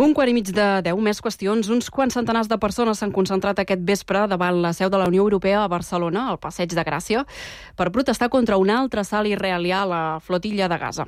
1:15 més qüestions. Uns quants centenars de persones s'han concentrat aquest vespre davant la seu de la Unió Europea a Barcelona, al Passeig de Gràcia, per protestar contra un altre assalt israelià a la flotilla de Gaza.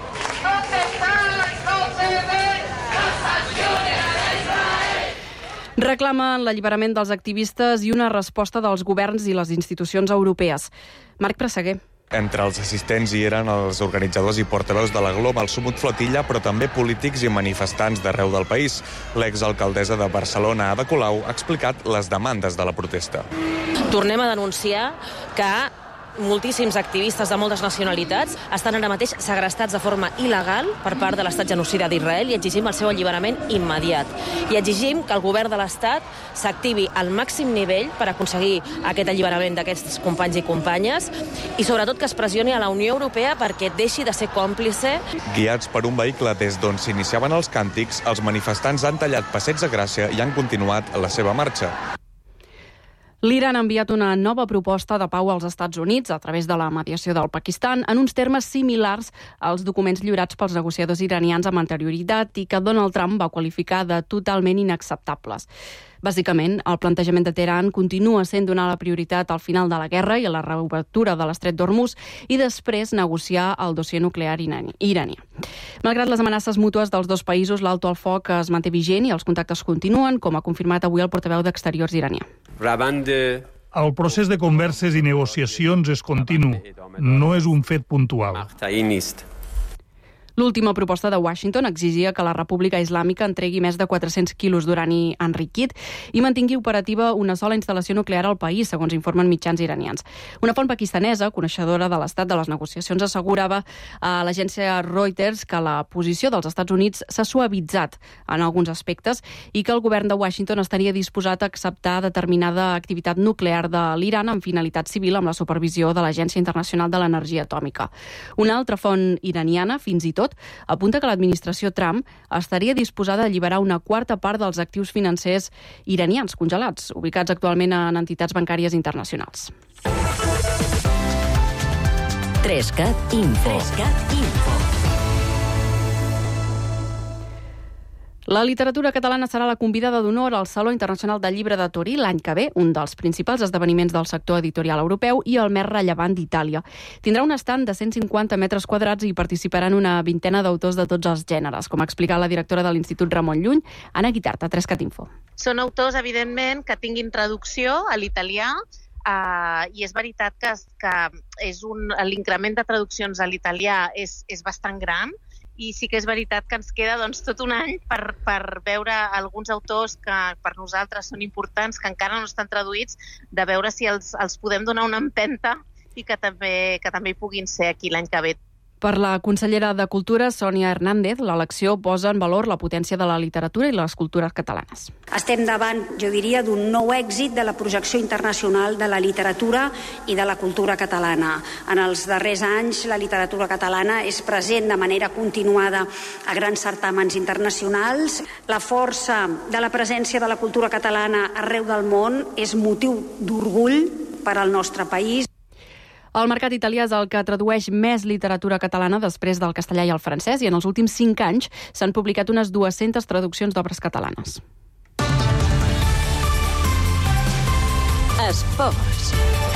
Reclamen l'alliberament dels activistes i una resposta dels governs i les institucions europees. Marc Presseguer. Entre els assistents hi eren els organitzadors i portaveus de la Global Sumut Flotilla, però també polítics i manifestants d'arreu del país. L'exalcaldessa de Barcelona, Ada Colau, ha explicat les demandes de la protesta. Tornem a denunciar que moltíssims activistes de moltes nacionalitats estan ara mateix segrestats de forma il·legal per part de l'estat genocida d'Israel i exigim el seu alliberament immediat. I exigim que el govern de l'estat s'activi al màxim nivell per aconseguir aquest alliberament d'aquests companys i companyes i sobretot que es pressioni a la Unió Europea perquè deixi de ser còmplice. Guiats per un vehicle des d'on s'iniciaven els càntics, els manifestants han tallat Passeig de Gràcia i han continuat la seva marxa. L'Iran ha enviat una nova proposta de pau als Estats Units a través de la mediació del Pakistan en uns termes similars als documents lliurats pels negociadors iranians amb anterioritat i que Donald Trump va qualificar de totalment inacceptables. Bàsicament, el plantejament de Teheran continua sent donar la prioritat al final de la guerra i a la reobertura de l'estret d'Hormuz i després negociar el dossier nuclear iranià. Malgrat les amenaces mútues dels dos països, l'alto al foc es manté vigent i els contactes continuen, com ha confirmat avui el portaveu d'Exteriors iranià. El procés de converses i negociacions és continu, no és un fet puntual. L'última proposta de Washington exigia que la República Islàmica entregui més de 400 quilos d'urani enriquit i mantingui operativa una sola instal·lació nuclear al país, segons informen mitjans iranians. Una font pakistanesa, coneixedora de l'estat de les negociacions, assegurava a l'agència Reuters que la posició dels Estats Units s'ha suavitzat en alguns aspectes i que el govern de Washington estaria disposat a acceptar determinada activitat nuclear de l'Iran amb finalitat civil amb la supervisió de l'Agència Internacional de l'Energia Atòmica. Una altra font iraniana, fins i tot, apunta que l'administració Trump estaria disposada a alliberar una quarta part dels actius financers iranians congelats, ubicats actualment en entitats bancàries internacionals. 3CAT Info. La literatura catalana serà la convidada d'honor al Saló Internacional del Llibre de Torí l'any que ve, un dels principals esdeveniments del sector editorial europeu i el més rellevant d'Itàlia. Tindrà un estand de 150 metres quadrats i participaran una vintena d'autors de tots els gèneres, com ha explicat la directora de l'Institut Ramon Llull, Anna Guitarta, 3CAT Info. Són autors, evidentment, que tinguin traducció a l'italià, i és veritat que l'increment de traduccions a l'italià és bastant gran, i sí que és veritat que ens queda tot un any per veure alguns autors que per nosaltres són importants, que encara no estan traduïts, de veure si els podem donar una empenta i que també hi puguin ser aquí l'any que ve. Per la consellera de Cultura, Sònia Hernández, l'elecció posa en valor la potència de la literatura i les cultures catalanes. Estem davant, jo diria, d'un nou èxit de la projecció internacional de la literatura i de la cultura catalana. En els darrers anys, la literatura catalana és present de manera continuada a grans certàmens internacionals. La força de la presència de la cultura catalana arreu del món és motiu d'orgull per al nostre país. El mercat italià és el que tradueix més literatura catalana després del castellà i el francès i en els últims 5 anys s'han publicat unes 200 traduccions d'obres catalanes. Esports.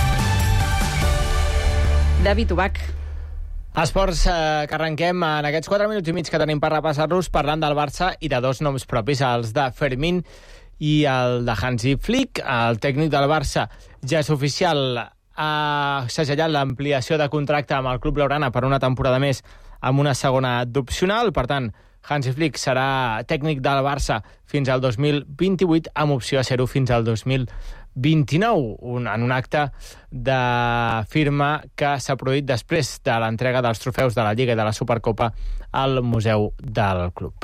David Ubach. Esports, que arrenquem en aquests 4 minuts i mig que tenim per repassar-los parlant del Barça i de dos noms propis, els de Fermín i el de Hansi Flick. El tècnic del Barça ja és oficial, ha segellat l'ampliació de contracte amb el club blaugrana per una temporada més amb una segona d'opcional. Per tant, Hansi Flick serà tècnic del Barça fins al 2028 amb opció a ser-ho fins al 2029 en un acte de firma que s'ha produït després de l'entrega dels trofeus de la Lliga i de la Supercopa al Museu del Club.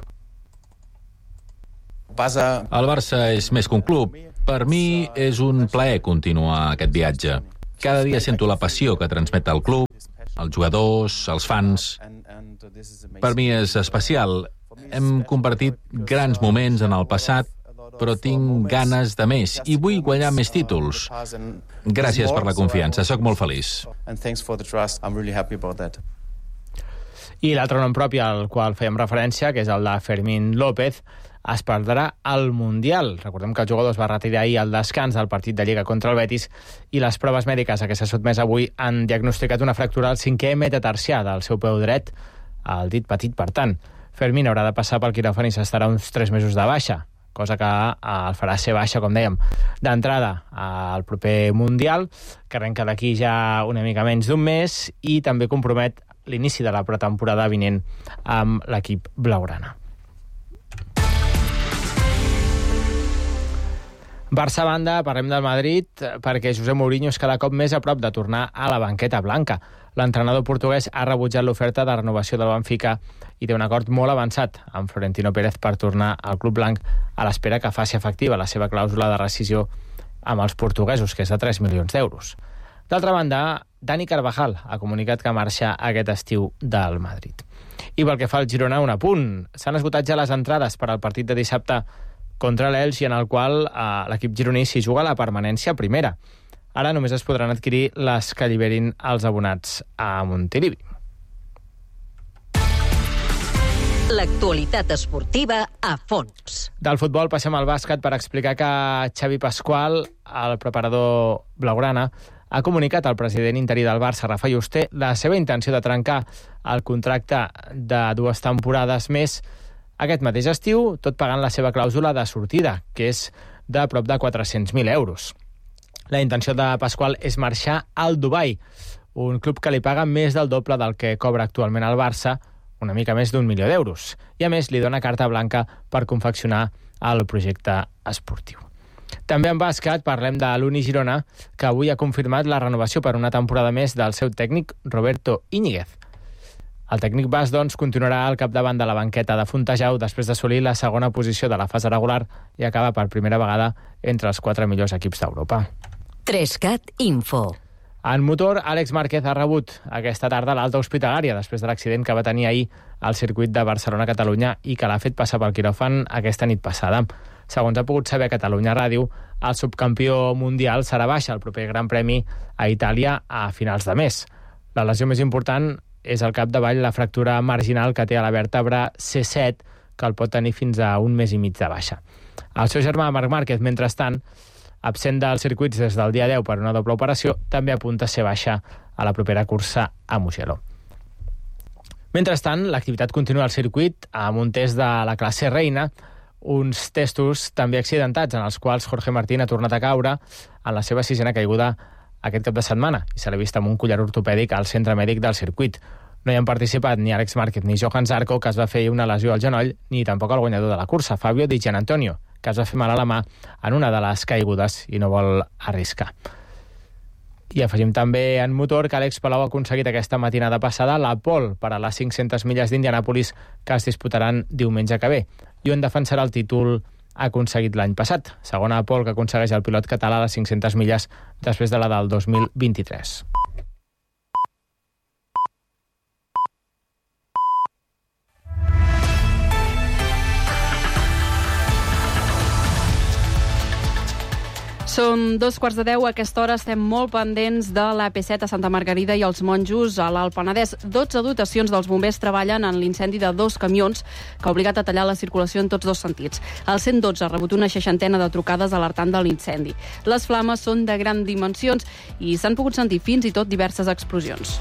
El Barça és més que un club. Per mi és un plaer continuar aquest viatge. Cada dia sento la passió que transmet el club, els jugadors, els fans. Per mi és especial. Hem compartit grans moments en el passat, però tinc ganes de més i vull guanyar més títols. Gràcies per la confiança, sóc molt feliç. I l'altre nom propi al qual fèiem referència, que és el de Fermín López, es perdrà al Mundial. Recordem que el jugador es va retirar ahir al descans del partit de Lliga contra el Betis i les proves mèdiques a què s'ha sotmès avui han diagnosticat una fractura al 5è metatarsià del seu peu dret, al dit petit. Per tant, Fermín haurà de passar pel quiròfan i s'estarà uns 3 mesos de baixa, cosa que el farà ser baixa, com dèiem, d'entrada al proper Mundial, que arrenca d'aquí ja una mica menys d'un mes, i també compromet l'inici de la pretemporada vinent amb l'equip blaugrana. Barça a banda, parlem del Madrid, perquè José Mourinho és cada cop més a prop de tornar a la banqueta blanca. L'entrenador portuguès ha rebutjat l'oferta de renovació del Benfica i té un acord molt avançat amb Florentino Pérez per tornar al club blanc a l'espera que faci efectiva la seva clàusula de rescisió amb els portuguesos, que és de 3 milions d'euros. D'altra banda, Dani Carvajal ha comunicat que marxa aquest estiu del Madrid. I pel que fa al Girona, un apunt. S'han esgotat ja les entrades per al partit de dissabte contra l'Elx, i en el qual l'equip gironí s'hi juga la permanència primera. Ara només es podran adquirir les que alliberin els abonats a Montilivi. L'actualitat esportiva a fons. Del futbol passem al bàsquet per explicar que Xavi Pascual, el preparador blaugrana, ha comunicat al president interí del Barça, Rafa Yuste, la seva intenció de trencar el contracte de 2 temporades més aquest mateix estiu, tot pagant la seva clàusula de sortida, que és de prop de 400.000 euros. La intenció de Pascual és marxar al Dubai, un club que li paga més del doble del que cobra actualment el Barça, una mica més d'1 milió d'euros. I a més li dona carta blanca per confeccionar el projecte esportiu. També en bàsquet parlem de l'Uni Girona, que avui ha confirmat la renovació per una temporada més del seu tècnic Roberto Íñiguez. El tècnic basc, doncs, continuarà al capdavant de la banqueta de Fontejau després d'assolir la segona posició de la fase regular i acaba per primera vegada entre els 4 millors equips d'Europa. 3CAT Info. En motor, Àlex Márquez ha rebut aquesta tarda l'alta hospitalària després de l'accident que va tenir ahir al circuit de Barcelona-Catalunya i que l'ha fet passar pel quiròfan aquesta nit passada. Segons ha pogut saber Catalunya Ràdio, el subcampió mundial serà baixa al proper Gran Premi a Itàlia a finals de mes. La lesió més important és al capdavall la fractura marginal que té a la vèrtebra C7, que el pot tenir fins a 1 mes i mig de baixa. El seu germà, Marc Márquez, mentrestant, absent dels circuits des del dia 10 per una doble operació, també apunta a ser baixa a la propera cursa a Mugello. Mentrestant, l'activitat continua al circuit amb un test de la classe reina, uns testos també accidentats en els quals Jorge Martín ha tornat a caure en la seva 6ª caiguda aquest cap de setmana i se l'ha vist amb un collar ortopèdic al centre mèdic del circuit. No hi han participat ni Àlex Márquez ni Johan Zarco, que es va fer una lesió al genoll, ni tampoc el guanyador de la cursa, Fabio Di Gianantonio, que es va fer mal a la mà en una de les caigudes i no vol arriscar. I afegim també en motor que Àlex Palau ha aconseguit aquesta matinada passada la pole per a les 500 milles d'Indianàpolis que es disputaran diumenge que ve. I on defensarà el títol ha aconseguit l'any passat. Segona pole que aconsegueix el pilot català a les 500 milles després de la del 2023. Són 2:15. A aquesta hora estem molt pendents de l'AP7 a Santa Margarida i els Monjos a l'Alt Penedès. 12 dotacions dels bombers treballen en l'incendi de 2 camions que ha obligat a tallar la circulació en tots 2 sentits. El 112 ha rebut una 60ena de trucades alertant de l'incendi. Les flames són de grans dimensions i s'han pogut sentir fins i tot diverses explosions.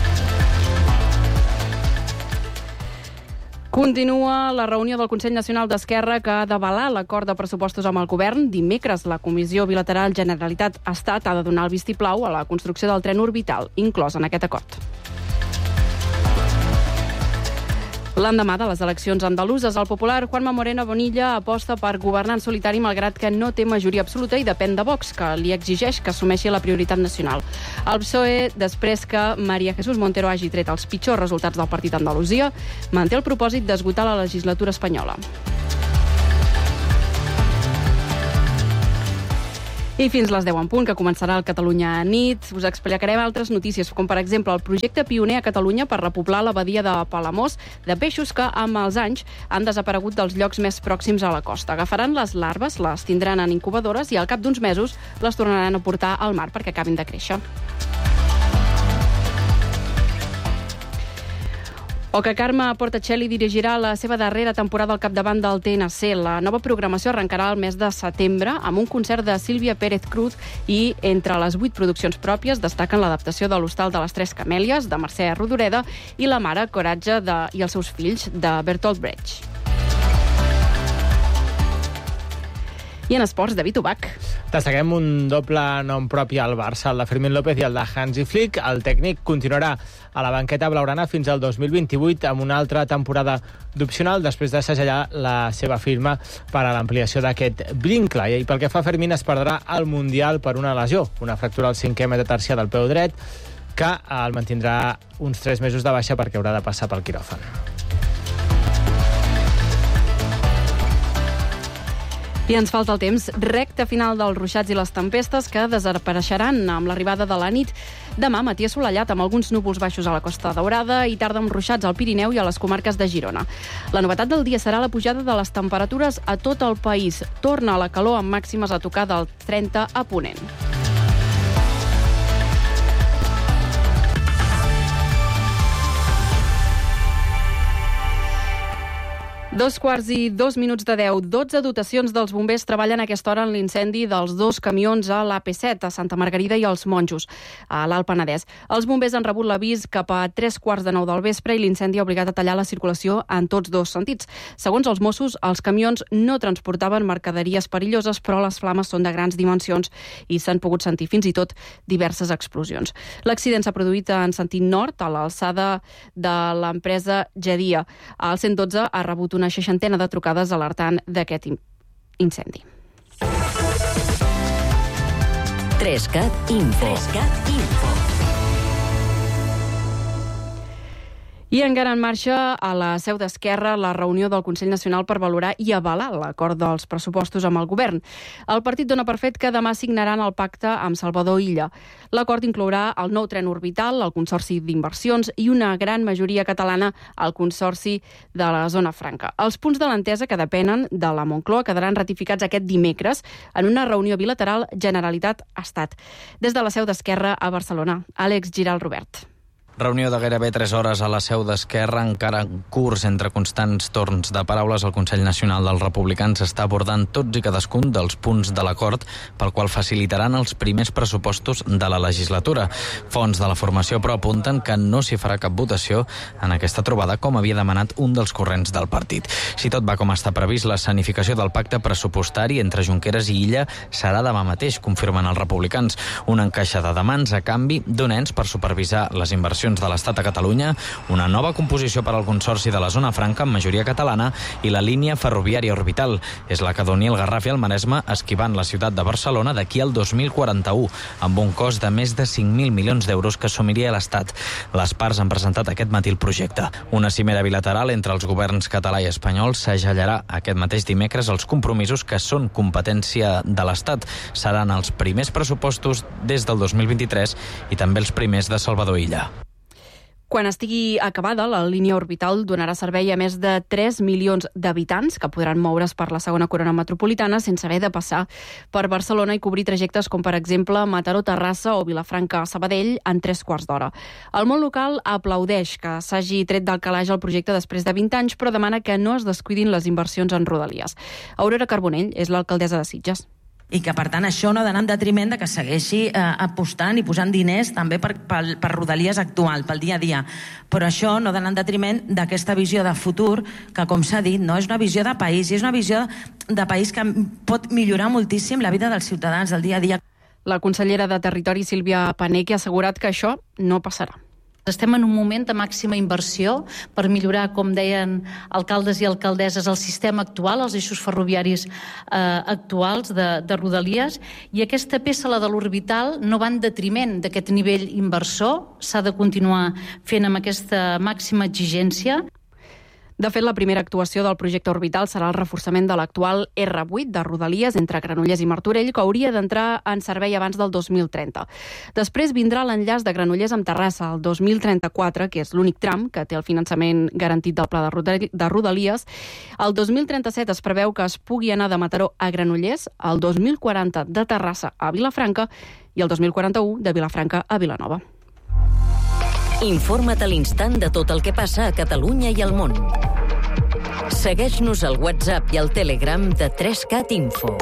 Continua la reunió del Consell Nacional d'Esquerra que ha d'avalar l'acord de pressupostos amb el govern. Dimecres, la Comissió Bilateral Generalitat-Estat ha de donar el vistiplau a la construcció del tren orbital, inclòs en aquest acord. L'endemà de les eleccions andaluses, el popular Juanma Moreno Bonilla aposta per governar en solitari malgrat que no té majoria absoluta i depèn de Vox, que li exigeix que assumeixi la prioritat nacional. El PSOE, després que María Jesús Montero hagi tret els pitjors resultats del partit a Andalusia, manté el propòsit d'esgotar la legislatura espanyola. I fins les 10 en punt, que començarà el Catalunya nit, us explicarem altres notícies, com per exemple el projecte pioner a Catalunya per repoblar la badia de Palamós de peixos que amb els anys han desaparegut dels llocs més pròxims a la costa. Agafaran les larves, les tindran en incubadores i al cap d'uns mesos les tornaran a portar al mar perquè acabin de créixer. O que Carme Portacelli dirigirà la seva darrera temporada al capdavant del TNC. La nova programació arrencarà el mes de setembre amb un concert de Sílvia Pérez Cruz i entre les 8 produccions pròpies destaquen l'adaptació de l'Hostal de les Tres Camèlies, de Mercè Rodoreda, i La mare, Coratge i els seus fills, de Bertolt Brecht. I en esports, David Ubach. Destaquem un doble nom propi al Barça, el de Fermín López i el de Hansi Flick. El tècnic continuarà a la banqueta blaugrana fins al 2028 amb una altra temporada d'opcional després de segellar la seva firma per a l'ampliació d'aquest vincle. I pel que fa a Fermín, es perdrà el Mundial per una lesió, una fractura al 5è metatarsià del peu dret, que el mantindrà uns 3 mesos de baixa perquè haurà de passar pel quiròfan. I ens falta el temps. Recta final dels ruixats i les tempestes que desapareixeran amb l'arribada de la nit. Demà, matí assolellat amb alguns núvols baixos a la Costa Daurada i tarda amb ruixats al Pirineu i a les comarques de Girona. La novetat del dia serà la pujada de les temperatures a tot el país. Torna a la calor amb màximes a tocar del 30 a Ponent. Dos quarts i 2 minuts de 10. 12 dotacions dels bombers treballen a aquesta hora en l'incendi dels 2 camions a l'AP7, a Santa Margarida i als Monjos, a l'Alt Penedès. Els bombers han rebut l'avís cap a 3:15 del vespre i l'incendi ha obligat a tallar la circulació en tots dos sentits. Segons els Mossos, els camions no transportaven mercaderies perilloses, però les flames són de grans dimensions i s'han pogut sentir fins i tot diverses explosions. L'accident s'ha produït en sentit nord, a l'alçada de l'empresa Gedia. El 112 ha rebut una 60 de trucades alertant d'aquest incendi. 3CAT Info. I encara en marxa a la seu d'Esquerra la reunió del Consell Nacional per valorar i avalar l'acord dels pressupostos amb el govern. El partit dona per fet que demà signaran el pacte amb Salvador Illa. L'acord inclourà el nou tren orbital, el Consorci d'Inversions i una gran majoria catalana al Consorci de la Zona Franca. Els punts de l'entesa que depenen de la Moncloa quedaran ratificats aquest dimecres en una reunió bilateral Generalitat-Estat. Des de la seu d'Esquerra a Barcelona, Àlex Giral Robert. Reunió de gairebé 3 hores a la seu d'Esquerra, encara en curs entre constants torns de paraules. El Consell Nacional dels Republicans està abordant tots i cadascun dels punts de l'acord pel qual facilitaran els primers pressupostos de la legislatura. Fonts de la formació, però, apunten que no s'hi farà cap votació en aquesta trobada, com havia demanat un dels corrents del partit. Si tot va com està previst, l'escenificació del pacte pressupostari entre Junqueras i Illa serà demà mateix, confirmen els republicans. Una encaixada de mans a canvi d'un ens per supervisar les inversions de l'Estat a Catalunya, una nova composició per al Consorci de la Zona Franca amb majoria catalana i la línia ferroviària orbital. És la que doni el Garraf i el Maresme esquivant la ciutat de Barcelona d'aquí al 2041, amb un cost de més de 5.000 milions d'euros que assumiria l'Estat. Les parts han presentat aquest matí el projecte. Una cimera bilateral entre els governs català i espanyol s'agellarà aquest mateix dimecres els compromisos que són competència de l'Estat. Seran els primers pressupostos des del 2023 i també els primers de Salvador Illa. Quan estigui acabada, la línia orbital donarà servei a més de 3 milions d'habitants que podran moure's per la segona corona metropolitana sense haver de passar per Barcelona i cobrir trajectes com, per exemple, Mataró-Terrassa o Vilafranca-Sabadell en 3 quarts d'hora. El món local aplaudeix que s'hagi tret del calaix el projecte després de 20 anys, però demana que no es descuidin les inversions en Rodalies. Aurora Carbonell és l'alcaldessa de Sitges. I que, per tant, això no ha d'anar en detriment de que segueixi apostant i posant diners també per Rodalies actual, pel dia a dia. Però això no ha d'anar en detriment d'aquesta visió de futur que, com s'ha dit, no és una visió de país, i és una visió de país que pot millorar moltíssim la vida dels ciutadans del dia a dia. La consellera de Territori, Sílvia Paneque, ha assegurat que això no passarà. Estem en un moment de màxima inversió per millorar, com deien alcaldes i alcaldesses, el sistema actual, els eixos ferroviaris actuals de Rodalies, i aquesta peça, la de l'orbital, no va en detriment d'aquest nivell inversor. S'ha de continuar fent amb aquesta màxima exigència. De fet, la primera actuació del projecte orbital serà el reforçament de l'actual R8 de Rodalies entre Granollers i Martorell, que hauria d'entrar en servei abans del 2030. Després vindrà l'enllaç de Granollers amb Terrassa el 2034, que és l'únic tram que té el finançament garantit del pla de Rodalies. El 2037 es preveu que es pugui anar de Mataró a Granollers, el 2040 de Terrassa a Vilafranca i el 2041 de Vilafranca a Vilanova. Informa't a l'instant de tot el que passa a Catalunya i al món. Segueix-nos al WhatsApp i al Telegram de 3CAT Info.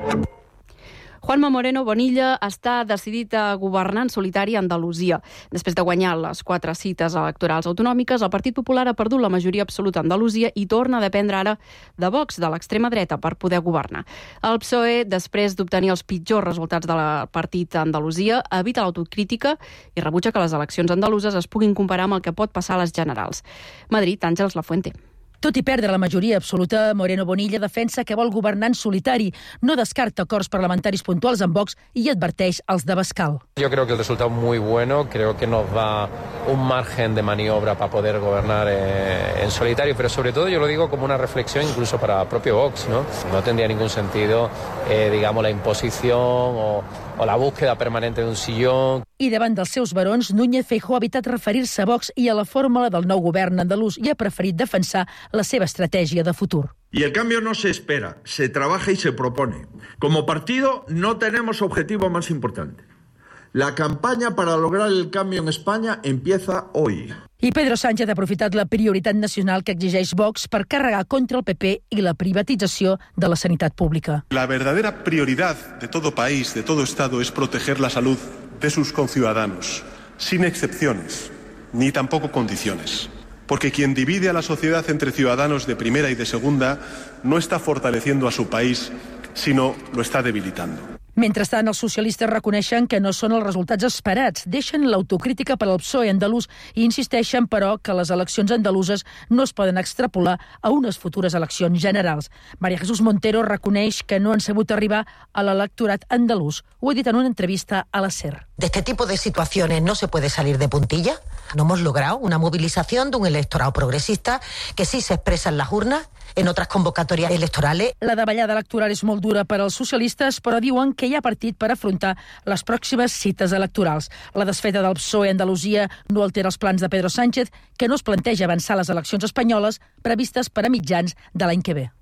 Juanma Moreno Bonilla està decidit a governar en solitari a Andalusia. Després de guanyar les 4 cites electorals autonòmiques, el Partit Popular ha perdut la majoria absoluta a Andalusia i torna a dependre ara de Vox, de l'extrema dreta, per poder governar. El PSOE, després d'obtenir els pitjors resultats del partit a Andalusia, evita l'autocrítica i rebutja que les eleccions andaluses es puguin comparar amb el que pot passar a les generals. Madrid, Àngels Lafuente. Tot i perdre la majoria absoluta, Moreno Bonilla defensa que vol governar en solitari. No descarta acords parlamentaris puntuals amb Vox i adverteix els d'Abascal. Yo creo que el resultado es muy bueno, creo que nos da un margen de maniobra para poder gobernar en solitario, pero sobre todo yo lo digo como una reflexión incluso para el propio Vox, ¿no? No tendría ningún sentido, digamos, la imposición o la búsqueda permanente de un sillón. I davant dels seus barons, Núñez Feijóo ha evitat referir-se a Vox i a la fórmula del nou govern andalús i ha preferit defensar la seva estratègia de futur. Y el cambio no se espera, se trabaja y se propone. Como partido no tenemos objetivo más importante. La campaña para lograr el cambio en España empieza hoy. I Pedro Sánchez ha aprofitat la prioritat nacional que exigeix Vox per carregar contra el PP i la privatització de la sanitat pública. La verdadera prioridad de todo país, de todo Estado, es proteger la salud de sus conciudadanos, sin excepciones, ni tampoco condiciones. Porque quien divide a la sociedad entre ciudadanos de primera y de segunda no está fortaleciendo a su país, sino lo está debilitando. Mentrestant, els socialistes reconeixen que no són els resultats esperats, deixen l'autocrítica per al PSOE andalús i insisteixen, però, que les eleccions andaluses no es poden extrapolar a unes futures eleccions generals. María Jesús Montero reconeix que no han sabut arribar a l'electorat andalús. Ho ha dit en una entrevista a la SER. De este tipo de situaciones no se puede salir de puntilla. No hemos logrado una movilización de un electorado progresista que sí se expresa en las urnas, en otras convocatorias electorales. La davallada electoral és molt dura per als socialistes, però diuen que hi ha partit per afrontar les pròximes cites electorals. La desfeta del PSOE a Andalusia no altera els plans de Pedro Sánchez, que no es planteja avançar les eleccions espanyoles previstes per a mitjans de l'any que ve.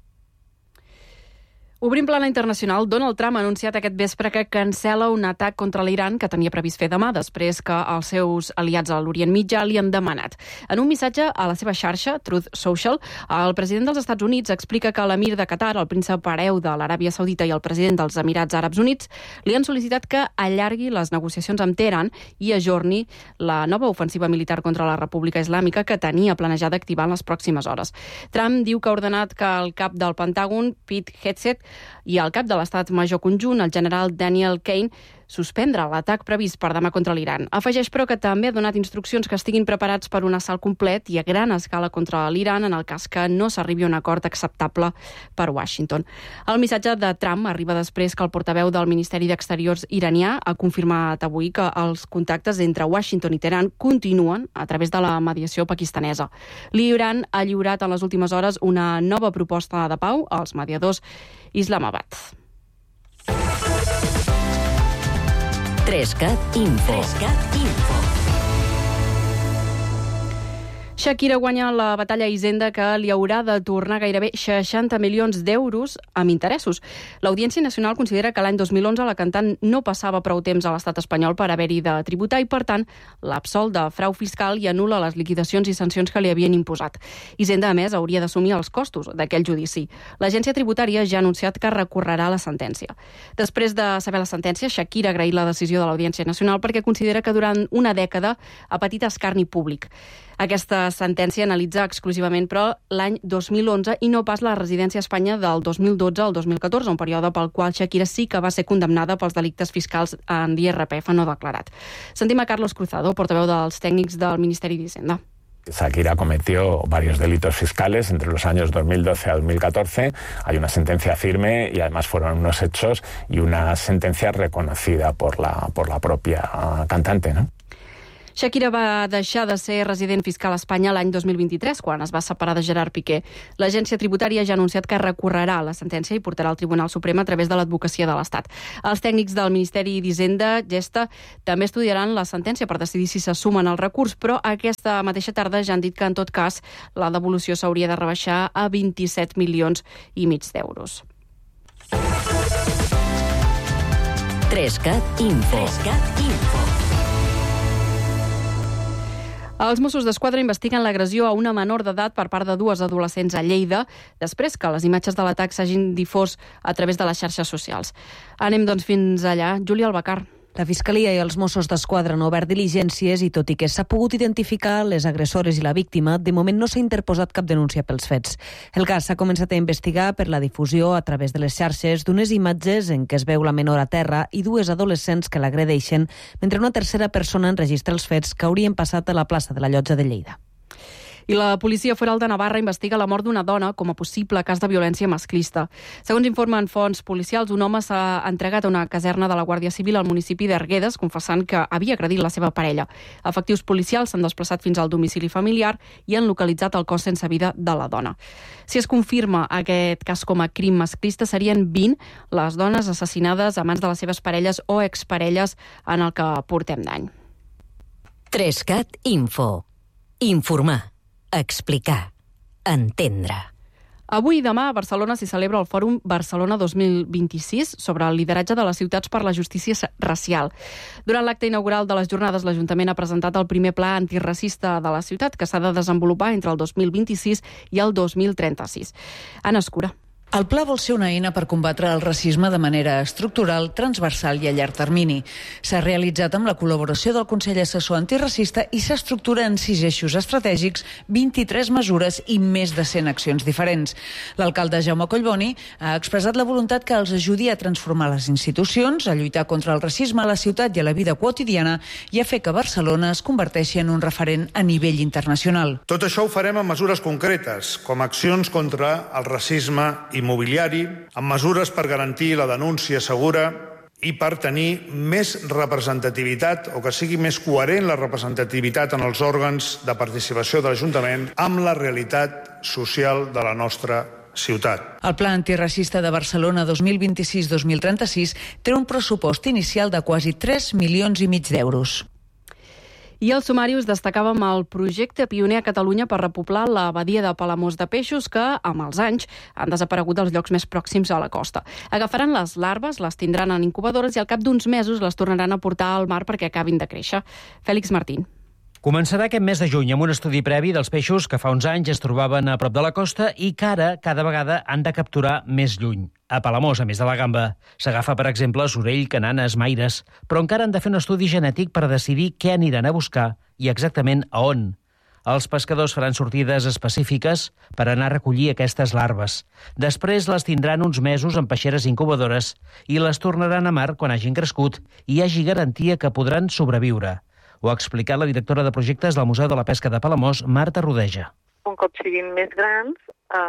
Obrim plana internacional, Donald Trump ha anunciat aquest vespre que cancela un atac contra l'Iran que tenia previst fer demà, després que els seus aliats a l'Orient Mitjà li han demanat. En un missatge a la seva xarxa, Truth Social, el president dels Estats Units explica que l'emir de Qatar, el príncep hereu de l'Aràbia Saudita i el president dels Emirats Àrabs Units li han sol·licitat que allargui les negociacions amb Teheran i ajorni la nova ofensiva militar contra la República Islàmica que tenia planejada activar en les pròximes hores. Trump diu que ha ordenat que el cap del Pentàgon, Pete Hegseth, i el cap de l'Estat Major Conjunt, el general Daniel Kane, suspendre l'atac previst per demà contra l'Iran. Afegeix, però, que també ha donat instruccions que estiguin preparats per un assalt complet i a gran escala contra l'Iran en el cas que no s'arribi a un acord acceptable per Washington. El missatge de Trump arriba després que el portaveu del Ministeri d'Exteriors iranià ha confirmat avui que els contactes entre Washington i Teheran continuen a través de la mediació pakistanesa. L'Iran ha lliurat en les últimes hores una nova proposta de pau als mediadors Islamabad. 3CAT Info. Shakira guanya la batalla a Hisenda que li haurà de tornar gairebé 60 milions d'euros amb interessos. L'Audiència Nacional considera que l'any 2011 la cantant no passava prou temps a l'estat espanyol per haver-hi de tributar i, per tant, l'absol de frau fiscal i anul·la les liquidacions i sancions que li havien imposat. Hisenda, a més, hauria d'assumir els costos d'aquell judici. L'agència tributària ja ha anunciat que recorrerà la sentència. Després de saber la sentència, Shakira ha agraït la decisió de l'Audiència Nacional perquè considera que durant una dècada ha patit escarni públic. Aquesta sentència analitza exclusivament, però, l'any 2011 i no pas la residència a Espanya del 2012 al 2014, un període pel qual Shakira sí que va ser condemnada pels delictes fiscals en l'IRPF no declarat. Sentim a Carlos Cruzado, portaveu dels tècnics del Ministeri d'Hisenda. Shakira cometió varios delitos fiscales entre los años 2012 a 2014. Hay una sentencia firme y además fueron unos hechos y una sentencia reconocida por la propia cantante, ¿no? Shakira va deixar de ser resident fiscal a Espanya l'any 2023, quan es va separar de Gerard Piqué. L'agència tributària ja ha anunciat que recorrerà la sentència i portarà al Tribunal Suprem a través de l'advocacia de l'Estat. Els tècnics del Ministeri d'Hisenda, Gesta, també estudiaran la sentència per decidir si s'assumen el recurs, però aquesta mateixa tarda ja han dit que, en tot cas, la devolució s'hauria de rebaixar a 27 milions i mig d'euros. 3CAT Info. Els Mossos d'Esquadra investiguen l'agressió a una menor d'edat per part de 2 adolescents a Lleida, després que les imatges de l'atac s'hagin difós a través de les xarxes socials. Anem, doncs, fins allà. Júlia Albacar. La Fiscalia i els Mossos d'Esquadra han obert diligències i, tot i que s'ha pogut identificar les agressores i la víctima, de moment no s'ha interposat cap denúncia pels fets. El cas s'ha començat a investigar per la difusió a través de les xarxes d'unes imatges en què es veu la menor a terra i 2 adolescents que l'agredeixen, mentre una tercera persona enregistra els fets que haurien passat a la plaça de la Llotja de Lleida. I la Policia Foral de Navarra investiga la mort d'una dona com a possible cas de violència masclista. Segons informen fonts policials, un home s'ha entregat a una caserna de la Guàrdia Civil al municipi d'Arguedes, confessant que havia agredit la seva parella. Efectius policials s'han desplaçat fins al domicili familiar i han localitzat el cos sense vida de la dona. Si es confirma aquest cas com a crim masclista, serien 20 les dones assassinades a mans de les seves parelles o exparelles en el que portem d'any. 3CAT Info. Informar. Explicar. Entendre. Avui i demà a Barcelona s'hi celebra el Fòrum Barcelona 2026 sobre el lideratge de les ciutats per la justícia racial. Durant l'acte inaugural de les jornades, l'Ajuntament ha presentat el primer pla antiracista de la ciutat, que s'ha de desenvolupar entre el 2026 i el 2036. Anna Escura. El pla vol ser una eina per combatre el racisme de manera estructural, transversal i a llarg termini. S'ha realitzat amb la col·laboració del Consell Assessor Antiracista i s'estructura en 6 eixos estratègics, 23 mesures i més de 100 accions diferents. L'alcalde Jaume Collboni ha expressat la voluntat que els ajudi a transformar les institucions, a lluitar contra el racisme a la ciutat i a la vida quotidiana i a fer que Barcelona es converteixi en un referent a nivell internacional. Tot això ho farem amb mesures concretes, com accions contra el racisme immobiliari, amb mesures per garantir la denúncia segura i per tenir més representativitat o que sigui més coherent la representativitat en els òrgans de participació de l'Ajuntament amb la realitat social de la nostra ciutat. El Pla Antiracista de Barcelona 2026-2036 té un pressupost inicial de quasi 3,5 milions d'euros. I els sumaris destacàvem el projecte pioner a Catalunya per repoblar la badia de Palamós de Peixos que, amb els anys, han desaparegut dels llocs més pròxims a la costa. Agafaran les larves, les tindran en incubadores i al cap d'uns mesos les tornaran a portar al mar perquè acabin de créixer. Fèlix Martín. Començarà aquest mes de juny amb un estudi previ dels peixos que fa uns anys es trobaven a prop de la costa i que ara cada vegada han de capturar més lluny. A Palamós, a més de la gamba, s'agafa, per exemple, sorell, cananes, maires, però encara han de fer un estudi genètic per decidir què aniran a buscar i exactament a on. Els pescadors faran sortides específiques per anar a recollir aquestes larves. Després les tindran uns mesos en peixeres incubadores i les tornaran a mar quan hagin crescut i hi hagi garantia que podran sobreviure. Ho ha explicat la directora de projectes del Museu de la Pesca de Palamós, Marta Rodeja. Un cop siguin més grans,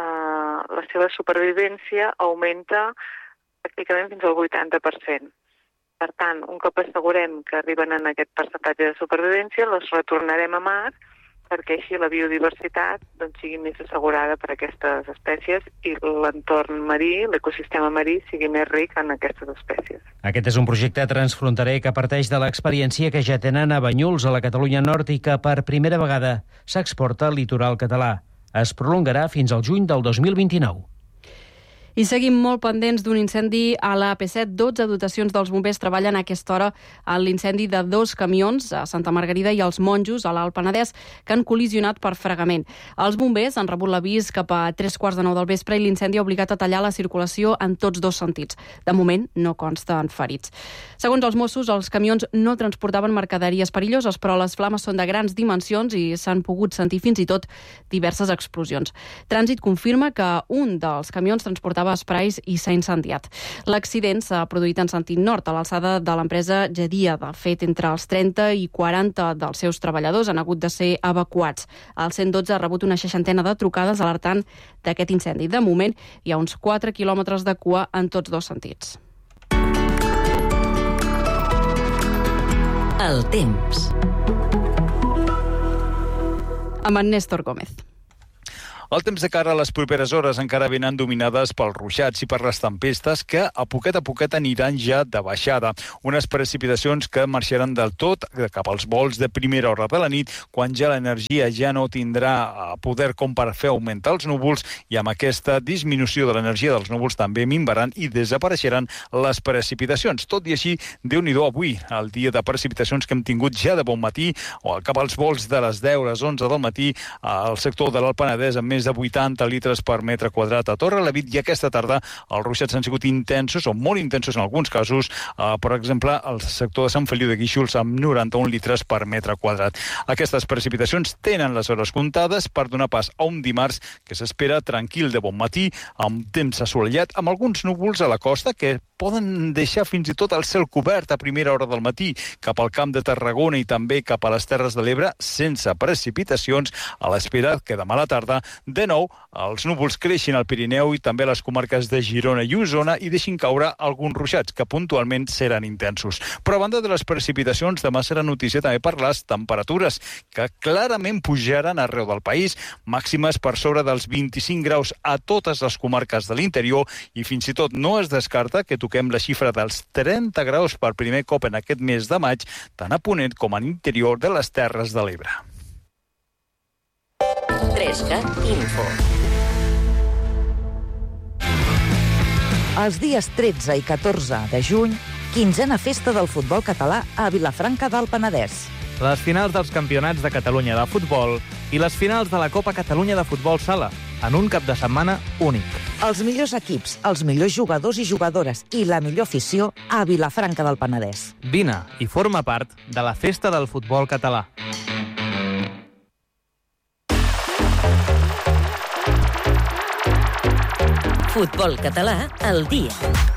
la seva supervivència augmenta pràcticament fins al 80%. Per tant, un cop assegurem que arriben en aquest percentatge de supervivència, les retornarem a mar perquè així la biodiversitat sigui més assegurada per aquestes espècies i l'entorn marí, l'ecosistema marí, sigui més ric en aquestes espècies. Aquest és un projecte transfronterer que parteix de l'experiència que ja tenen a Banyuls, a la Catalunya Nord, i que per primera vegada s'exporta al litoral català. Es prolongarà fins al juny del 2029. I seguim molt pendents d'un incendi a la AP7. 12 dotacions dels bombers treballen a aquesta hora en l'incendi de 2 camions a Santa Margarida i als Monjos, a l'Alt Penedès, que han col·lisionat per fregament. Els bombers han rebut l'avís cap a 3:45 del vespre i l'incendi ha obligat a tallar la circulació en tots 2 sentits. De moment no consten ferits. Segons els Mossos, els camions no transportaven mercaderies perilloses, però les flames són de grans dimensions i s'han pogut sentir fins i tot diverses explosions. Trànsit confirma que un dels camions transportava esprais i s'ha incendiat. L'accident s'ha produït en sentit nord, a l'alçada de l'empresa Jadia. De fet, entre els 30 i 40 dels seus treballadors han hagut de ser evacuats. El 112 ha rebut una 60ena de trucades alertant d'aquest incendi. De moment, hi ha uns 4 quilòmetres de cua en tots 2 sentits. El temps. Amb en Néstor Gómez. El temps de cara a les properes hores encara venen dominades pels ruixats i per les tempestes que a poquet aniran ja de baixada. Unes precipitacions que marxaran del tot cap als vols de primera hora de la nit, quan ja l'energia ja no tindrà poder com per fer augmentar els núvols, i amb aquesta disminució de l'energia dels núvols també minvaran i desapareixeran les precipitacions. Tot i així, Déu-n'hi-do avui, el dia de precipitacions que hem tingut ja de bon matí, o cap als vols de les 10 a les 11 del matí, al sector de l'Alt Penedès, amb més de 80 litres per metre quadrat a Torrelavit, i aquesta tarda els ruixats han sigut intensos, o molt intensos en alguns casos, per exemple, al sector de Sant Feliu de Guíxols, amb 91 litres per metre quadrat. Aquestes precipitacions tenen les hores comptades per donar pas a un dimarts que s'espera tranquil de bon matí, amb temps assolellat, amb alguns núvols a la costa que poden deixar fins i tot el cel cobert a primera hora del matí, cap al Camp de Tarragona i també cap a les Terres de l'Ebre, sense precipitacions, a l'espera que demà a la tarda, de nou, els núvols creixin al Pirineu i també a les comarques de Girona i Osona i deixin caure alguns ruixats, que puntualment seran intensos. Però a banda de les precipitacions, demà serà notícia també per les temperatures, que clarament pujaran arreu del país, màximes per sobre dels 25 graus a totes les comarques de l'interior, i fins i tot no es descarta que toquem la xifra dels 30 graus per primer cop en aquest mes de maig, tant a Ponent com a l'interior de les Terres de l'Ebre. 3CAT Info. Els dies 13 i 14 de juny, 15a festa del futbol català a Vilafranca del Penedès. Les finals dels campionats de Catalunya de futbol i les finals de la Copa Catalunya de futbol sala, en un cap de setmana únic. Els millors equips, els millors jugadors i jugadores i la millor afició a Vilafranca del Penedès. Vine i forma part de la festa del futbol català. Futbol català al dia.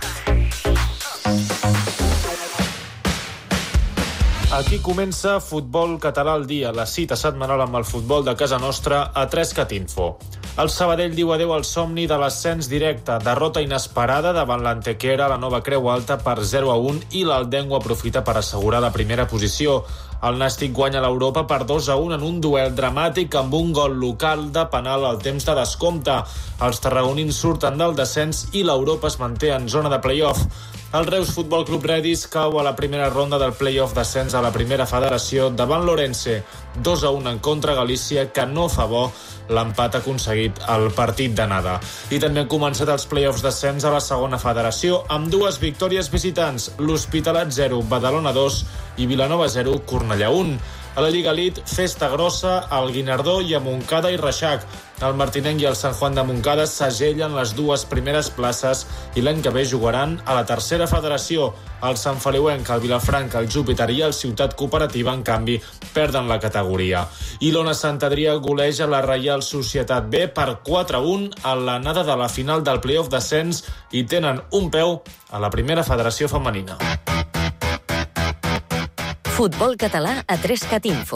Aquí comença Futbol Català al dia, la cita setmanal amb el futbol de casa nostra a 3CAT Info. El Sabadell diu adeu al somni de l'ascens directe, derrota inesperada davant l'Antequera a la Nova Creu Alta per 0-1 i l'Aldengo aprofita per assegurar la primera posició. El Nàstic guanya l'Europa per 2-1 en un duel dramàtic amb un gol local de penal al temps de descompte. Els tarragonins surten del descens i l'Europa es manté en zona de play-off. El Reus Futbol Club Redis cau a la primera ronda del play-off d'ascens a la primera federació davant l'Orense. 2-1 en contra Galícia, que no fa bo l'empat aconseguit al partit d'anada. I també han començat els play-offs d'ascens a la segona federació amb dues victòries visitants, l'Hospitalet 0, Badalona 2 i Vilanova 0, Cornellà 1. A la Lliga Elite, festa grossa al Guinardó i a Montcada i Reixac. El Martinenc i el Sant Juan de Montcada segellen les dues primeres places i l'any que ve jugaran a la tercera federació. El Sant Feliuenc, el Vilafranca, el Júpiter i el Ciutat Cooperativa, en canvi, perden la categoria. I l'Ona Sant Adrià goleja la Reial Societat B per 4-1 a l'anada de la final del play-off d'ascens i tenen un peu a la primera federació femenina. Futbol català a 3CAT Info.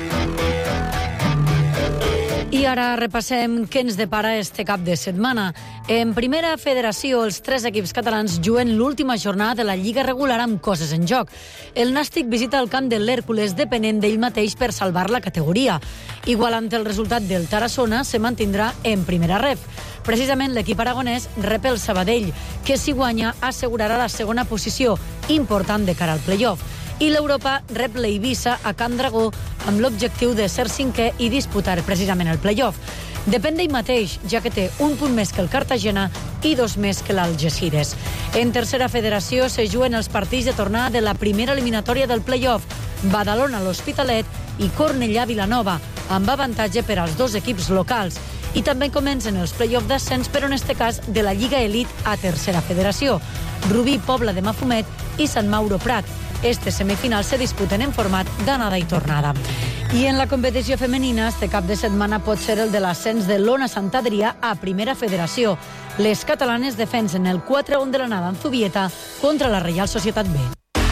I ara repassem què ens depara este cap de setmana. En primera federació, els 3 equips catalans juguen l'última jornada de la Lliga regular amb coses en joc. El Nàstic visita el camp de l'Hèrcules depenent d'ell mateix per salvar la categoria. Igualant el resultat del Tarassona, se mantindrà en primera ref. Precisament l'equip aragonès rep el Sabadell, que si guanya assegurarà la segona posició, important de cara al play-off. I l'Europa rep l'Eivissa a Can Dragó amb l'objectiu de ser 5è i disputar precisament el play-off. Depèn d'ell mateix, ja que té un punt més que el Cartagena i 2 més que l'Algeciras. En tercera federació se juguen els partits de tornada de la primera eliminatòria del play-off, Badalona l'Hospitalet i Cornellà Vilanova, amb avantatge per als 2 equips locals. I també comencen els play-off d'ascens, però en este cas de la Lliga Elite a tercera federació. Rubí, Pobla de Mafumet i Sant Mauro Prat. Estes semifinals se disputen en format d'anada i tornada. I en la competició femenina, este cap de setmana pot ser el de l'ascens de l'Ona Sant Adrià a primera federació. Les catalanes defensen el 4-1 de l'anada en Zubieta contra la Reial Societat B.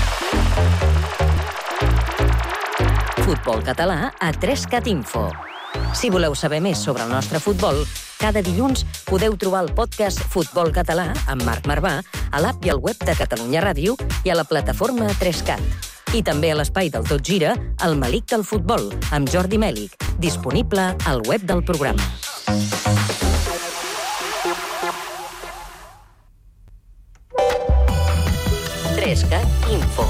Futbol català a 3CAT Info. Si voleu saber més sobre el nostre futbol, cada dilluns podeu trobar el podcast Futbol Català amb Marc Marvà a l'app i al web de Catalunya Ràdio i a la plataforma 3CAT. I també a l'espai del Tot Gira, el Melic del futbol, amb Jordi Mèlic, disponible al web del programa. Info.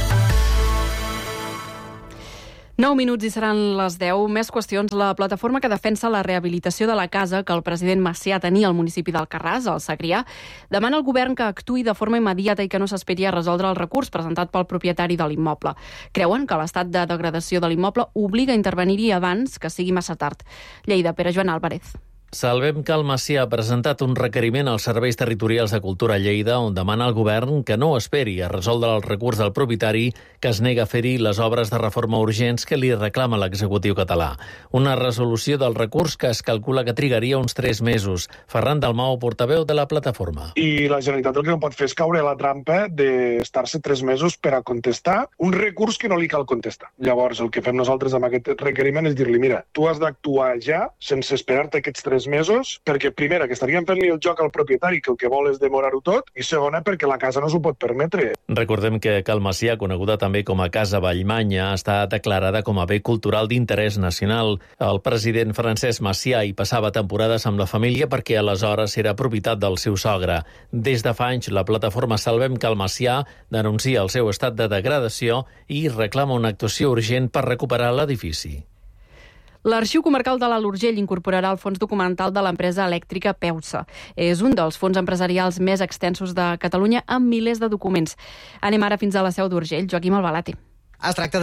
9 minuts i seran les 10. Més qüestions. La plataforma que defensa la rehabilitació de la casa que el president Macià tenia al municipi d'Alcarràs, al Segrià, demana al govern que actuï de forma immediata i que no s'esperi a resoldre el recurs presentat pel propietari de l'immoble. Creuen que l'estat de degradació de l'immoble obliga a intervenir-hi abans que sigui massa tard. Lleida, Pere Joan Álvarez. Salvem que el Macià ha presentat un requeriment als serveis territorials de Cultura Lleida on demana al govern que no esperi a resoldre el recurs del propietari que es nega a fer-hi les obres de reforma urgents que li reclama l'executiu català. Una resolució del recurs que es calcula que trigaria uns 3 mesos. Ferran Dalmau, portaveu de la plataforma. I la Generalitat el que no pot fer és caure a la trampa d'estar-se 3 mesos per a contestar un recurs que no li cal contestar. Llavors, el que fem nosaltres amb aquest requeriment és dir-li, mira, tu has d'actuar ja, sense esperar-te aquests 3 mesos, perquè primera, que estaríem fent-li el joc al propietari, que el que vol és demorar-ho tot, i segona, perquè la casa no s'ho pot permetre. Recordem que Cal Macià, coneguda també com a Casa Vallmanya, està declarada com a bé cultural d'interès nacional. El president Francesc Macià hi passava temporades amb la família perquè aleshores era propietat del seu sogre. Des de fa anys, la plataforma Salvem Cal Macià denuncia el seu estat de degradació i reclama una actuació urgent per recuperar l'edifici. L'Arxiu Comarcal de l'Alt Urgell incorporarà el fons documental de l'empresa elèctrica Peusa. És un dels fons empresarials més extensos de Catalunya amb milers de documents. Anem ara fins a la Seu d'Urgell. Joaquim Albalate. Es tracta de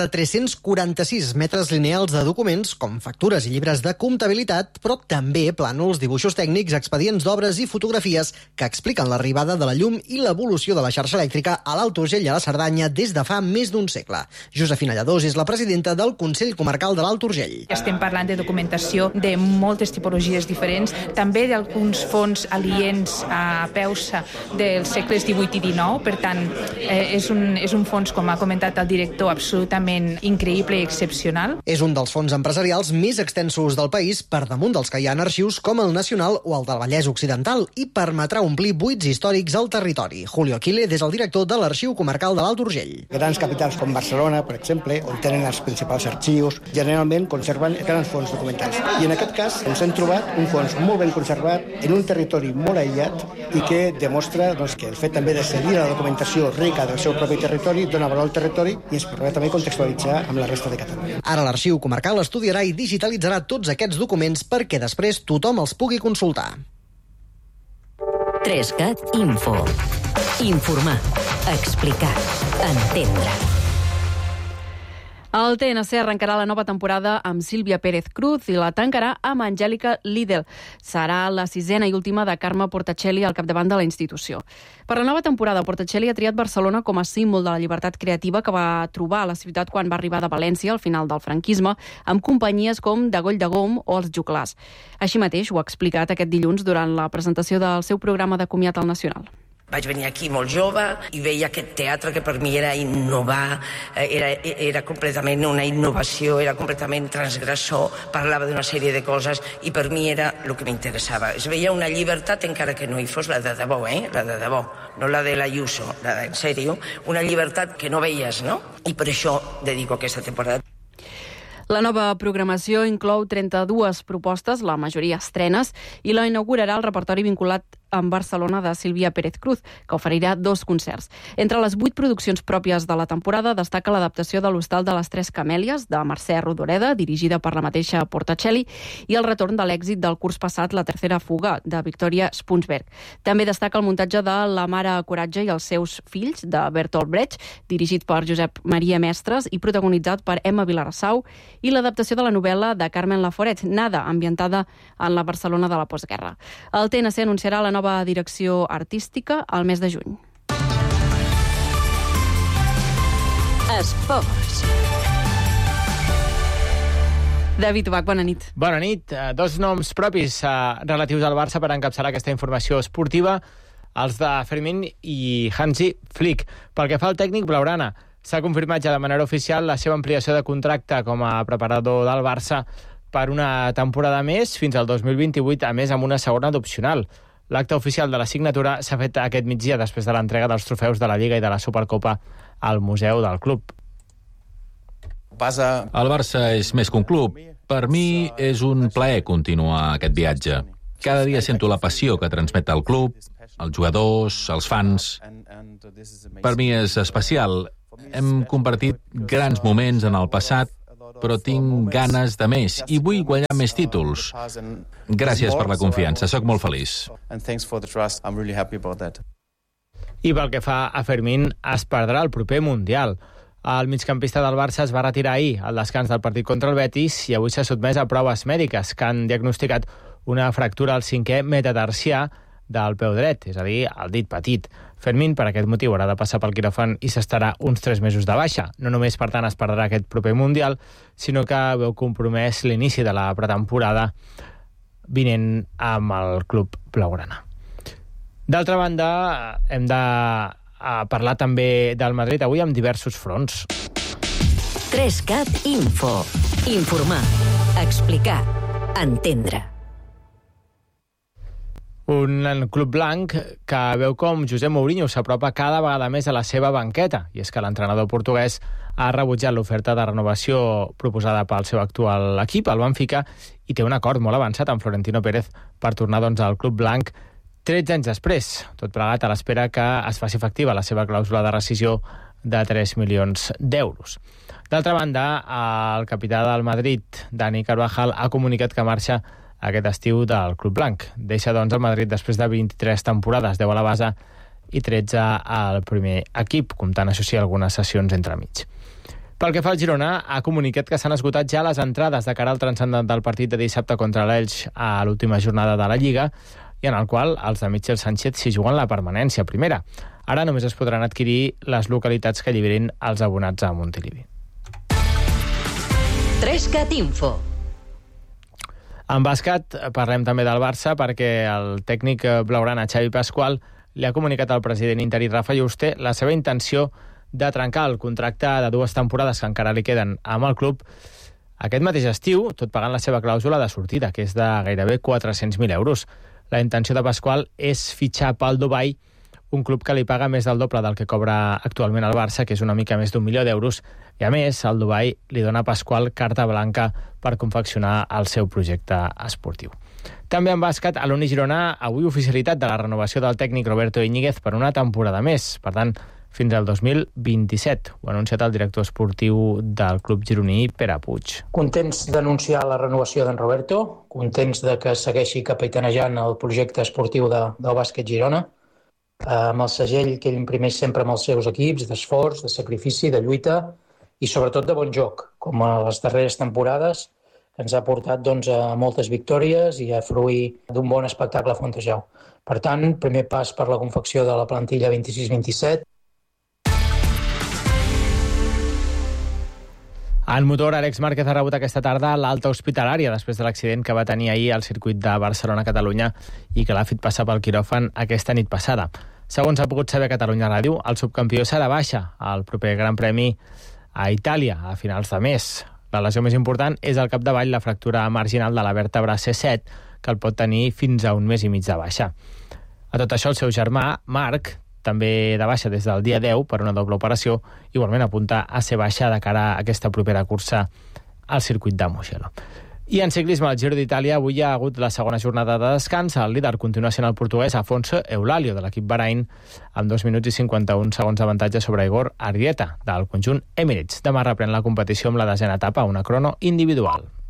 346 metres lineals de documents, com factures i llibres de comptabilitat, però també plànols, dibuixos tècnics, expedients d'obres i fotografies que expliquen l'arribada de la llum i l'evolució de la xarxa elèctrica a l'Alt Urgell i a la Cerdanya des de fa més d'un segle. Josefina Lladós és la presidenta del Consell Comarcal de l'Alt Urgell. Estem parlant de documentació de moltes tipologies diferents, també d'alguns fons aliens a Peusa dels segles XVIII i XIX, per tant, és un fons, com ha comentat el director, absolutament increïble i excepcional. És un dels fons empresarials més extensos del país, per damunt dels que hi ha en arxius com el Nacional o el del Vallès Occidental, i permetrà omplir buits històrics al territori. Julio Aquile, des del director de l'Arxiu Comarcal de l'Alt Urgell. Grans capitals com Barcelona, per exemple, on tenen els principals arxius, generalment conserven grans fons documentals. I en aquest cas ens hem trobat un fons molt ben conservat, en un territori molt aïllat, i que demostra que el fet també de cedir la documentació rica del seu propi territori dona valor al territori i ens permet també contextualitzar amb la resta de Catalunya. Ara l'Arxiu Comarcal estudiarà i digitalitzarà tots aquests documents perquè després tothom els pugui consultar. 3CAT Info. Informar, explicar, entendre. El TNC arrencarà la nova temporada amb Sílvia Pérez Cruz i la tancarà amb Angèlica Lidl. Serà la 6ª i última de Carme Portacelli al capdavant de la institució. Per la nova temporada, Portacelli ha triat Barcelona com a símbol de la llibertat creativa que va trobar a la ciutat quan va arribar de València al final del franquisme, amb companyies com Dagoll de Gom o els Juglars. Així mateix ho ha explicat aquest dilluns durant la presentació del seu programa de comiat al Nacional. Vaig venir aquí molt jove i veia aquest teatre que per mi era innovar, era completament una innovació, era completament transgressor, parlava d'una sèrie de coses i per mi era el que m'interessava. Es veia una llibertat, encara que no hi fos la de debò, la de debò, no la de l'Ayuso, la de en sèrio, una llibertat que no veies, no? I per això dedico aquesta temporada. La nova programació inclou 32 propostes, la majoria estrenes, i la inaugurarà el repertori vinculat amb Barcelona de Sílvia Pérez Cruz, que oferirà 2 concerts. Entre les 8 produccions pròpies de la temporada destaca l'adaptació de l'Hostal de les Tres Camèlies, de Mercè Rodoreda, dirigida per la mateixa Portacelli, i el retorn de l'èxit del curs passat, La tercera fuga, de Victoria Spunsberg. També destaca el muntatge de La mare Coratge i els seus fills, de Bertolt Brecht, dirigit per Josep Maria Mestres i protagonitzat per Emma Vilarassau, i l'adaptació de la novel·la de Carmen Laforet, Nada, ambientada en la Barcelona de la postguerra. El TNC anunciarà la nova direcció artística al mes de juny. Esports. David Ubach, bona nit. Bona nit. 2 noms propis relatius al Barça per encapçalar aquesta informació esportiva, els de Fermín i Hansi Flick. Pel que fa al tècnic blaugrana, s'ha confirmat ja de manera oficial la seva ampliació de contracte com a preparador del Barça per una temporada més, fins al 2028, a més amb una segona d'opcional. L'acte oficial de la signatura s'ha fet aquest migdia després de l'entrega dels trofeus de la Lliga i de la Supercopa al Museu del Club. El Barça és més que un club, Per mi és un plaer continuar aquest viatge. Cada dia sento la passió que transmet el club, els jugadors, els fans. Per mi és especial. Hem compartit grans moments en el passat, però tinc ganes de més i vull guanyar més títols. Gràcies per la confiança, sóc molt feliç. I pel que fa a Fermín, es perdrà el proper Mundial. El migcampista del Barça es va retirar ahir al descans del partit contra el Betis i avui s'ha sotmès a proves mèdiques que han diagnosticat una fractura al 5è metatarsià del peu dret, és a dir, el dit petit. Fermín, per aquest motiu, haurà de passar pel quiròfan i s'estarà uns 3 mesos de baixa. No només, per tant, es perdrà aquest proper Mundial, sinó que veu compromès l'inici de la pretemporada vinent amb el club blaugrana. D'altra banda, hem de parlar també del Madrid avui amb diversos fronts. 3CAT Info. Informar, explicar, entendre. Un club blanc que veu com José Mourinho s'apropa cada vegada més a la seva banqueta, i és que l'entrenador portuguès ha rebutjat l'oferta de renovació proposada pel seu actual equip, el Benfica, i té un acord molt avançat amb Florentino Pérez per tornar al club blanc 13 anys després, tot plegat a l'espera que es faci efectiva la seva clàusula de rescissió de 3 milions d'euros. D'altra banda, el capità del Madrid, Dani Carvajal, ha comunicat que marxa aquest estiu del club blanc. Deixa, doncs, el Madrid després de 23 temporades, 10 a la base i 13 al primer equip, comptant, això sí, algunes sessions entremig. Pel que fa al Girona, ha comunicat que s'han esgotat ja les entrades de cara al transcendental partit de dissabte contra l'Elx a l'última jornada de la Lliga, i en el qual els de Michel Sánchez s'hi juguen la permanència primera. Ara només es podran adquirir les localitats que alliberin els abonats a Montilivi. 3CAT Info. En bàsquet parlem també del Barça perquè el tècnic blaugrana Xavi Pascual li ha comunicat al president interí Rafa Juste la seva intenció de trencar el contracte de 2 temporades que encara li queden amb el club aquest mateix estiu, tot pagant la seva clàusula de sortida, que és de gairebé 400.000 euros. La intenció de Pascual és fitxar pel Dubai, un club que li paga més del doble del que cobra actualment el Barça, que és una mica més d'1 milió d'euros, i a més, el Dubai li dona a Pascual carta blanca per confeccionar el seu projecte esportiu. També en bàsquet, a l'Uni Girona, avui oficialitat de la renovació del tècnic Roberto Íñiguez per una temporada més, per tant, fins al 2027. Ho ha anunciat el director esportiu del club gironí, Pere Puig. Contents d'anunciar la renovació d'en Roberto, contents de que segueixi capitanejant el projecte esportiu del bàsquet Girona, amb el segell que ell imprimeix sempre amb els seus equips, d'esforç, de sacrifici, de lluita i sobretot de bon joc, com a les darreres temporades, que ens ha portat a moltes victòries i a fruir d'un bon espectacle a Fontejau. Per tant, primer pas per la confecció de la plantilla 26-27. En motor, Àlex Márquez ha rebut aquesta tarda l'alta hospitalària després de l'accident que va tenir ahir al circuit de Barcelona-Catalunya i que l'ha fet passar pel quiròfan aquesta nit passada. Segons ha pogut saber Catalunya Ràdio, el subcampió serà baixa al proper Gran Premi a Itàlia a finals de mes. La lesió més important és al capdavall la fractura marginal de la vèrtebra C7, que el pot tenir fins a 1 mes i mig de baixa. A tot això, el seu germà, Marc, també de baixa des del dia 10 per una doble operació, igualment apunta a ser baixa de cara a aquesta propera cursa al circuit de Mugello. I en ciclisme, al Giro d'Itàlia, avui hi ha hagut la segona jornada de descans. El líder continua sent el portuguès Afonso Eulalio, de l'equip Bahrain, amb 2 minuts i 51 segons d'avantatge sobre Igor Arrieta, del conjunt Emirates. Demà reprèn la competició amb la 10ª etapa, una crono individual.